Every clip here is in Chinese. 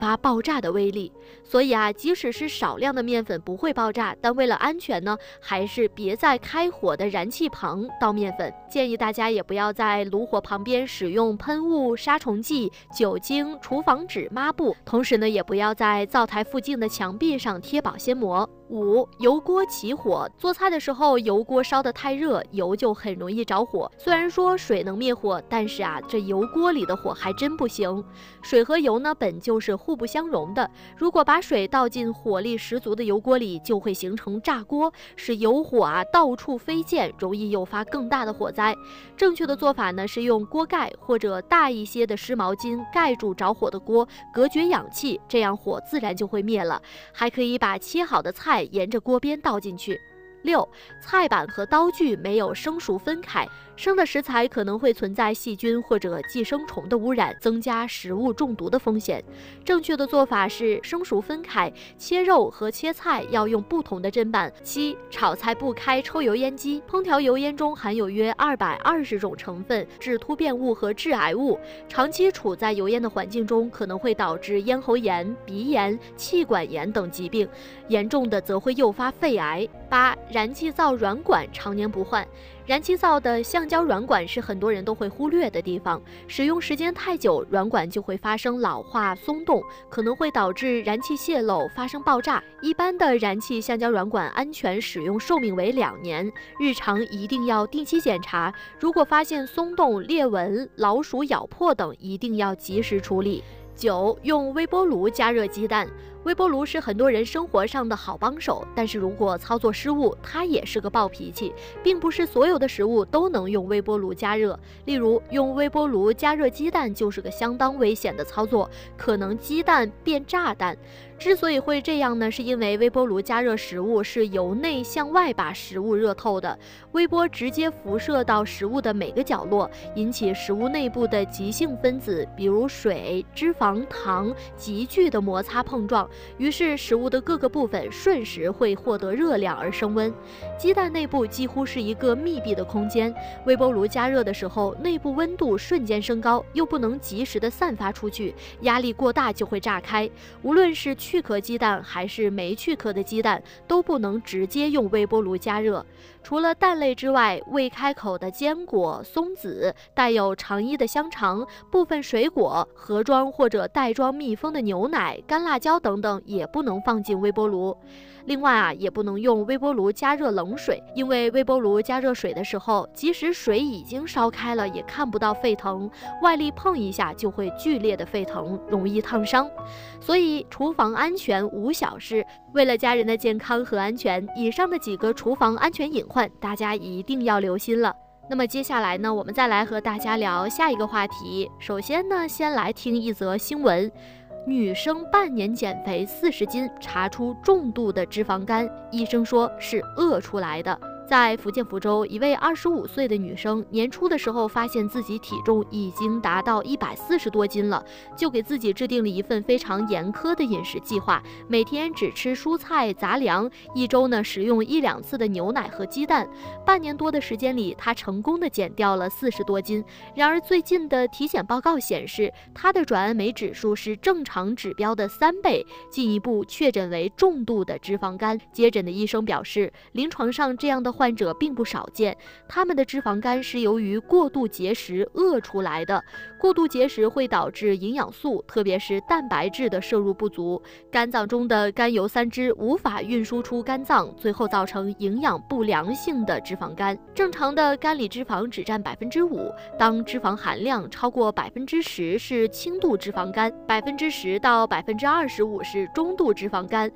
发爆炸的威力。所以啊，即使是少量的面粉不会爆炸，但为了安全呢，还是别在开火的燃气旁倒面粉。建议大家也不要在炉火旁边使用喷雾、杀虫剂、酒精、厨房纸、抹布，同时呢，也不要在灶台附近的墙壁上贴保鲜膜。5. 油锅起火，做菜的时候油锅烧得太热，油就很容易着火。虽然说水能灭火，但是啊，这油锅里的火还真不行。水和油呢，本就是互不相容的，如果把水倒进火力十足的油锅里，就会形成炸锅，使油火啊到处飞溅，容易诱发更大的火灾。正确的做法呢，是用锅盖或者大一些的湿毛巾盖住着火的锅，隔绝氧气，这样火自然就会灭了。还可以把切好的菜沿着锅边倒进去。6. 菜板和刀具没有生熟分开，生的食材可能会存在细菌或者寄生虫的污染，增加食物中毒的风险。正确的做法是生熟分开，切肉和切菜要用不同的砧板。7. 炒菜不开抽油烟机，烹调油烟中含有约220种成分，致突变物和致癌物，长期处在油烟的环境中，可能会导致咽喉炎、鼻炎、气管炎等疾病，严重的则会诱发肺癌。8. 燃气灶软管常年不换，燃气灶的橡胶软管是很多人都会忽略的地方，使用时间太久，软管就会发生老化松动，可能会导致燃气泄漏发生爆炸。一般的燃气橡胶软管安全使用寿命为2年，日常一定要定期检查，如果发现松动、裂纹、老鼠咬破等，一定要及时处理。9. 用微波炉加热鸡蛋。微波炉是很多人生活上的好帮手，但是如果操作失误，它也是个暴脾气，并不是所有的食物都能用微波炉加热。例如，用微波炉加热鸡蛋就是个相当危险的操作，可能鸡蛋变炸弹。之所以会这样呢，是因为微波炉加热食物是由内向外把食物热透的，微波直接辐射到食物的每个角落，引起食物内部的极性分子，比如水、脂肪、糖急剧的摩擦碰撞，于是食物的各个部分瞬时会获得热量而升温。鸡蛋内部几乎是一个密闭的空间，微波炉加热的时候，内部温度瞬间升高，又不能及时的散发出去，压力过大就会炸开。无论是去壳鸡蛋还是没去壳的鸡蛋，都不能直接用微波炉加热。除了蛋类之外，未开口的坚果、松子、带有肠衣的香肠、部分水果、盒装或者袋装密封的牛奶、干辣椒等等也不能放进微波炉。另外啊，也不能用微波炉加热冷水，因为微波炉加热水的时候，即使水已经烧开了，也看不到沸腾，外力碰一下就会剧烈的沸腾，容易烫伤。所以厨房安全无小事，为了家人的健康和安全，以上的几个厨房安全隐患，大家一定要留心了。那么接下来呢，我们再来和大家聊下一个话题。首先呢，先来听一则新闻。女生半年减肥40斤，查出重度的脂肪肝，医生说是饿出来的。在福建福州，一位25岁的女生年初的时候发现自己体重已经达到140多斤了，就给自己制定了一份非常严苛的饮食计划，每天只吃蔬菜杂粮，一周呢食用1-2次的牛奶和鸡蛋。半年多的时间里，她成功的减掉了40多斤。然而最近的体检报告显示，她的转氨酶指数是正常指标的3倍，进一步确诊为重度的脂肪肝。接诊的医生表示，临床上这样的患者并不少见，他们的脂肪肝是由于过度节食饿出来的。过度节食会导致营养素，特别是蛋白质的摄入不足，肝脏中的甘油三酯无法运输出肝脏，最后造成营养不良性的脂肪肝。正常的肝里脂肪只占5%，当脂肪含量超过10%是轻度脂肪肝，10%到25%是中度脂肪肝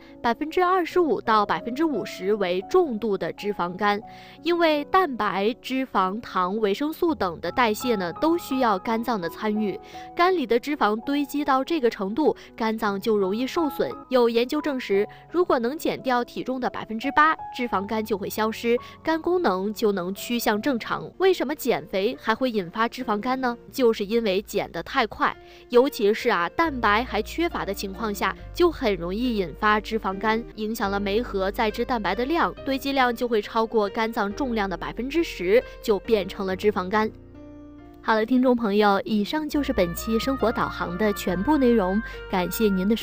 ，25%到50%为重度的脂肪肝。因为蛋白、脂肪、糖、维生素等的代谢呢，都需要肝脏的参与。肝里的脂肪堆积到这个程度，肝脏就容易受损。有研究证实，如果能减掉体重的8%，脂肪肝就会消失，肝功能就能趋向正常。为什么减肥还会引发脂肪肝呢？就是因为减得太快，尤其是蛋白还缺乏的情况下，就很容易引发脂肪肝，影响了酶和载脂蛋白的量，堆积量就会超过肝脏重量的10%，就变成了脂肪肝。好了，听众朋友，以上就是本期生活导航的全部内容，感谢您的收听。